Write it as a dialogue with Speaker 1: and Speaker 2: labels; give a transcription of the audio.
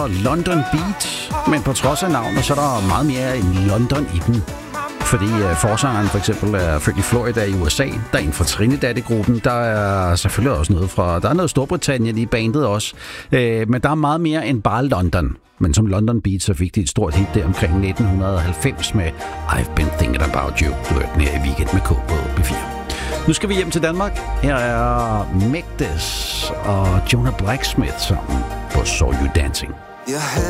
Speaker 1: hedder London Beat, men på trods af navnet, så er der meget mere end London i den. Fordi forsangeren for eksempel er født i Florida i USA. Der er en fra Trinidad i gruppen. Der er selvfølgelig også noget fra... Der er noget Storbritannien i bandet også. Men der er meget mere end bare London. Men som London Beat, så fik de et stort hit der omkring 1990 med I've Been Thinking About You. Du hørte den her i Weekend med K på B4. Nu skal vi hjem til Danmark. Her er Magdes og Jonah Blacksmith sammen på Saw You Dancing.